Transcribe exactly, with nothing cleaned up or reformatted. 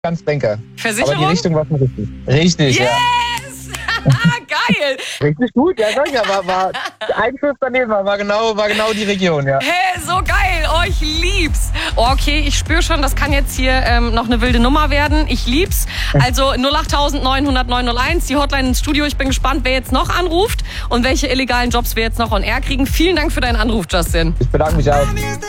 ganz denke. Versicherung? Aber die Richtung war schon richtig. Richtig, yes! ja. Geil! Richtig gut, ja, sag ich ja. War, war ein Schuss daneben, war, war, genau, war genau die Region, ja. Hey, so geil! Oh, ich lieb's! Oh, okay, ich spüre schon, das kann jetzt hier ähm, noch eine wilde Nummer werden. Ich lieb's. Also null acht neun null null neun null eins, die Hotline ins Studio. Ich bin gespannt, wer jetzt noch anruft und welche illegalen Jobs wir jetzt noch on air kriegen. Vielen Dank für deinen Anruf, Justin. Ich bedanke mich auch.